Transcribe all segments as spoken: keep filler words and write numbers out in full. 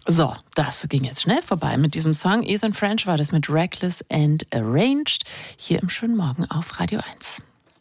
So, das ging jetzt schnell vorbei mit diesem Song. Ethan French war das mit Reckless and Arranged hier im Schönen Morgen auf Radio eins.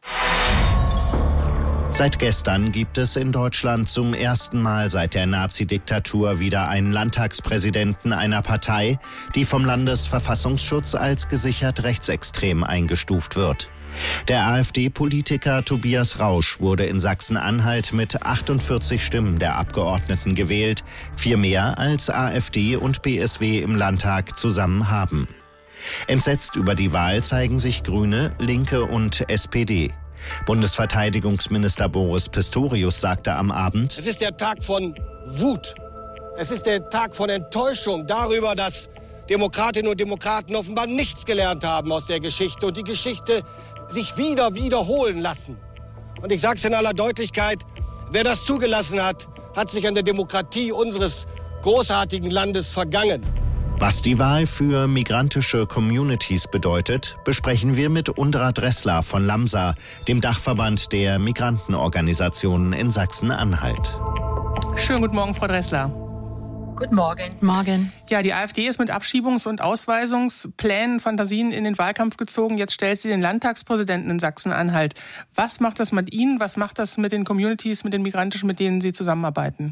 Seit gestern gibt es in Deutschland zum ersten Mal seit der Nazi-Diktatur wieder einen Landtagspräsidenten einer Partei, die vom Landesverfassungsschutz als gesichert rechtsextrem eingestuft wird. Der AfD-Politiker Tobias Rausch wurde in Sachsen-Anhalt mit achtundvierzig Stimmen der Abgeordneten gewählt, vier mehr als AfD und B S W im Landtag zusammen haben. Entsetzt über die Wahl zeigen sich Grüne, Linke und S P D. Bundesverteidigungsminister Boris Pistorius sagte am Abend: Es ist der Tag von Wut. Es ist der Tag von Enttäuschung darüber, dass Demokratinnen und Demokraten offenbar nichts gelernt haben aus der Geschichte und die Geschichte sich wieder wiederholen lassen. Und ich sage es in aller Deutlichkeit, wer das zugelassen hat, hat sich an der Demokratie unseres großartigen Landes vergangen. Was die Wahl für migrantische Communities bedeutet, besprechen wir mit Undra Dressler von LAMSA, dem Dachverband der Migrantenorganisationen in Sachsen-Anhalt. Schönen guten Morgen, Frau Dressler. Guten Morgen. Morgen. Ja, die AfD ist mit Abschiebungs- und Ausweisungsplänen, Fantasien in den Wahlkampf gezogen. Jetzt stellt sie den Landtagspräsidenten in Sachsen-Anhalt. Was macht das mit Ihnen? Was macht das mit den Communities, mit den migrantischen, mit denen Sie zusammenarbeiten?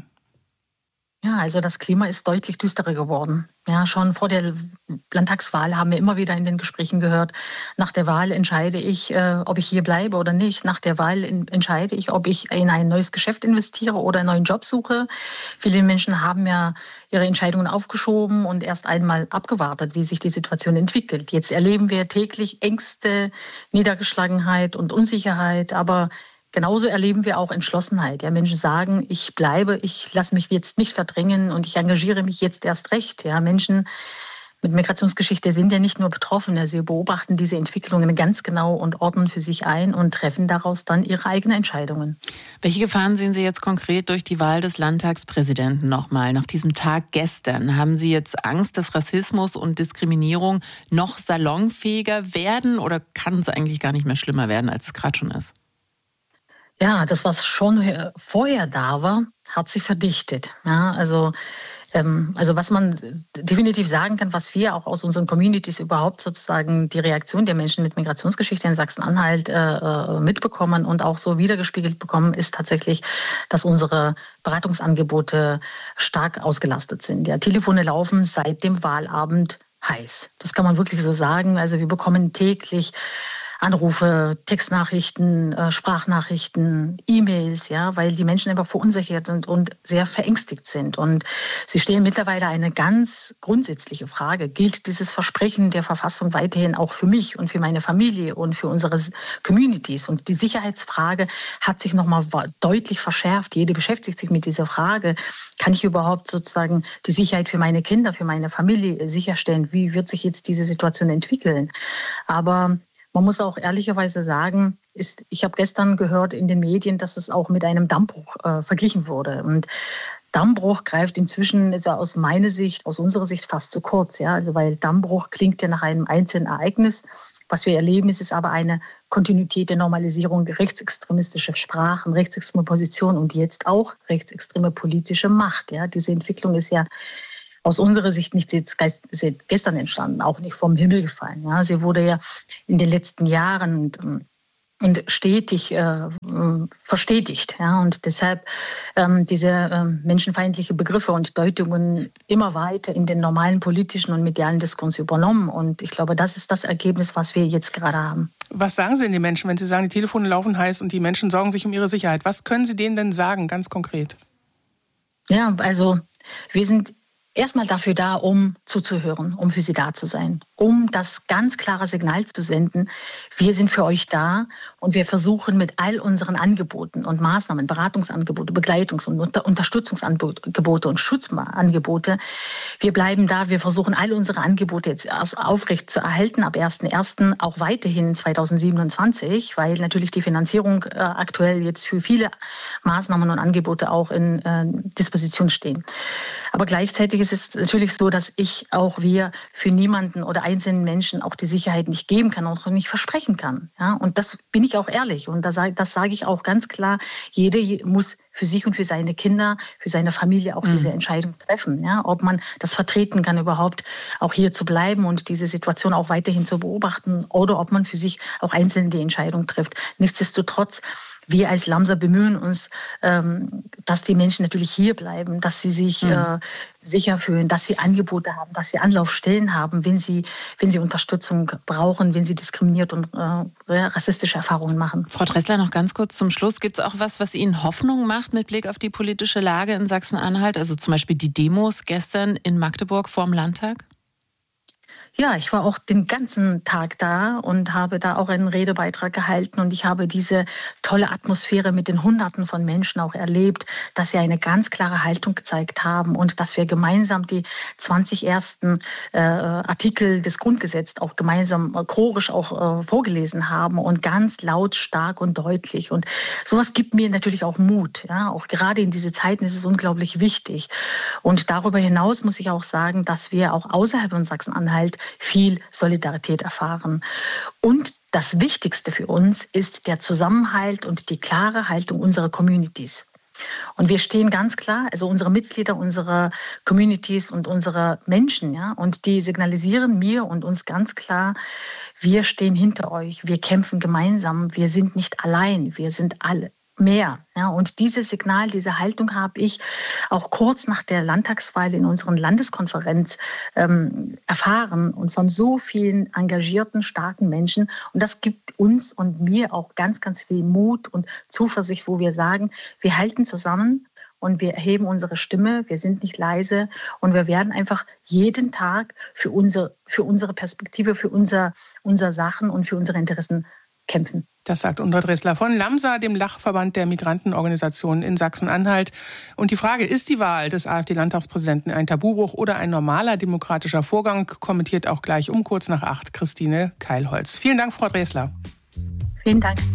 Ja, also das Klima ist deutlich düsterer geworden. Ja, schon vor der Landtagswahl haben wir immer wieder in den Gesprächen gehört, nach der Wahl entscheide ich, äh, ob ich hier bleibe oder nicht. Nach der Wahl in, entscheide ich, ob ich in ein neues Geschäft investiere oder einen neuen Job suche. Viele Menschen haben ja ihre Entscheidungen aufgeschoben und erst einmal abgewartet, wie sich die Situation entwickelt. Jetzt erleben wir täglich Ängste, Niedergeschlagenheit und Unsicherheit, aber genauso erleben wir auch Entschlossenheit. Ja, Menschen sagen, ich bleibe, ich lasse mich jetzt nicht verdrängen und ich engagiere mich jetzt erst recht. Ja, Menschen mit Migrationsgeschichte sind ja nicht nur Betroffene. Sie beobachten diese Entwicklungen ganz genau und ordnen für sich ein und treffen daraus dann ihre eigenen Entscheidungen. Welche Gefahren sehen Sie jetzt konkret durch die Wahl des Landtagspräsidenten nochmal? Nach diesem Tag gestern, haben Sie jetzt Angst, dass Rassismus und Diskriminierung noch salonfähiger werden oder kann es eigentlich gar nicht mehr schlimmer werden, als es gerade schon ist? Ja, das, was schon vorher da war, hat sich verdichtet. Ja, also, ähm, also was man definitiv sagen kann, was wir auch aus unseren Communities überhaupt sozusagen die Reaktion der Menschen mit Migrationsgeschichte in Sachsen-Anhalt äh, mitbekommen und auch so wiedergespiegelt bekommen, ist tatsächlich, dass unsere Beratungsangebote stark ausgelastet sind. Ja, Telefone laufen seit dem Wahlabend heiß. Das kann man wirklich so sagen. Also wir bekommen täglich Anrufe, Textnachrichten, äh, Sprachnachrichten, E-Mails, ja, weil die Menschen einfach verunsichert sind und sehr verängstigt sind. Und sie stellen mittlerweile eine ganz grundsätzliche Frage: Gilt dieses Versprechen der Verfassung weiterhin auch für mich und für meine Familie und für unsere Communities? Und die Sicherheitsfrage hat sich nochmal deutlich verschärft. Jede beschäftigt sich mit dieser Frage: Kann ich überhaupt sozusagen die Sicherheit für meine Kinder, für meine Familie sicherstellen? Wie wird sich jetzt diese Situation entwickeln? Aber man muss auch ehrlicherweise sagen, ist, ich habe gestern gehört in den Medien, dass es auch mit einem Dammbruch äh, verglichen wurde. Und Dammbruch greift inzwischen, ist ja aus meiner Sicht, aus unserer Sicht fast zu kurz. Ja? Also weil Dammbruch klingt ja nach einem einzelnen Ereignis. Was wir erleben, ist es aber eine Kontinuität der Normalisierung rechtsextremistischer Sprachen, rechtsextreme Positionen und jetzt auch rechtsextreme politische Macht. Ja? Diese Entwicklung ist ja aus unserer Sicht nicht jetzt gestern entstanden, auch nicht vom Himmel gefallen. Ja, sie wurde ja in den letzten Jahren und, und stetig äh, verstetigt. Ja, und deshalb ähm, diese äh, menschenfeindliche Begriffe und Deutungen immer weiter in den normalen politischen und medialen Diskurs übernommen. Und ich glaube, das ist das Ergebnis, was wir jetzt gerade haben. Was sagen Sie den Menschen, wenn Sie sagen, die Telefone laufen heiß und die Menschen sorgen sich um ihre Sicherheit? Was können Sie denen denn sagen, ganz konkret? Ja, also wir sind erstmal dafür da, um zuzuhören, um für Sie da zu sein, um das ganz klare Signal zu senden: Wir sind für euch da und wir versuchen mit all unseren Angeboten und Maßnahmen, Beratungsangebote, Begleitungs- und Unter- Unterstützungsangebote und Schutzangebote, wir bleiben da, wir versuchen all unsere Angebote jetzt aufrecht zu erhalten, ab ersten ersten auch weiterhin zweitausendsiebenundzwanzig, weil natürlich die Finanzierung äh, aktuell jetzt für viele Maßnahmen und Angebote auch in äh, Disposition stehen. Aber gleichzeitig ist es natürlich so, dass ich auch wir für niemanden oder einzelnen Menschen auch die Sicherheit nicht geben kann und auch nicht versprechen kann. Ja, und das bin ich auch ehrlich. Und das, das sage ich auch ganz klar: Jeder muss für sich und für seine Kinder, für seine Familie auch mhm. diese Entscheidung treffen. Ja? Ob man das vertreten kann, überhaupt auch hier zu bleiben und diese Situation auch weiterhin zu beobachten oder ob man für sich auch einzeln die Entscheidung trifft. Nichtsdestotrotz, wir als Lamsa bemühen uns, ähm, dass die Menschen natürlich hier bleiben, dass sie sich mhm. äh, sicher fühlen, dass sie Angebote haben, dass sie Anlaufstellen haben, wenn sie, wenn sie Unterstützung brauchen, wenn sie diskriminiert und äh, rassistische Erfahrungen machen. Frau Dressler, noch ganz kurz zum Schluss. Gibt es auch was, was Ihnen Hoffnung macht mit Blick auf die politische Lage in Sachsen-Anhalt? Also zum Beispiel die Demos gestern in Magdeburg vor dem Landtag? Ja, ich war auch den ganzen Tag da und habe da auch einen Redebeitrag gehalten und ich habe diese tolle Atmosphäre mit den Hunderten von Menschen auch erlebt, dass sie eine ganz klare Haltung gezeigt haben und dass wir gemeinsam die zwanzig ersten äh, Artikel des Grundgesetzes auch gemeinsam äh, chorisch auch äh, vorgelesen haben und ganz laut, stark und deutlich. Und sowas gibt mir natürlich auch Mut. Ja? Auch gerade in diese Zeiten ist es unglaublich wichtig. Und darüber hinaus muss ich auch sagen, dass wir auch außerhalb von Sachsen-Anhalt viel Solidarität erfahren. Und das Wichtigste für uns ist der Zusammenhalt und die klare Haltung unserer Communities. Und wir stehen ganz klar, also unsere Mitglieder, unsere Communities und unsere Menschen, ja, und die signalisieren mir und uns ganz klar, wir stehen hinter euch, wir kämpfen gemeinsam, wir sind nicht allein, wir sind alle mehr. Ja, und dieses Signal, diese Haltung habe ich auch kurz nach der Landtagswahl in unserer Landeskonferenz ähm, erfahren und von so vielen engagierten, starken Menschen. Und das gibt uns und mir auch ganz, ganz viel Mut und Zuversicht, wo wir sagen, wir halten zusammen und wir erheben unsere Stimme, wir sind nicht leise und wir werden einfach jeden Tag für unsere, für unsere Perspektive, für unser, unser Sachen und für unsere Interessen kämpfen. Das sagt Undra Dressler von Lamsa, dem Dachverband der Migrantenorganisationen in Sachsen-Anhalt. Und die Frage, ist die Wahl des AfD-Landtagspräsidenten ein Tabubruch oder ein normaler demokratischer Vorgang, kommentiert auch gleich um kurz nach acht Christine Keilholz. Vielen Dank, Frau Dressler. Vielen Dank.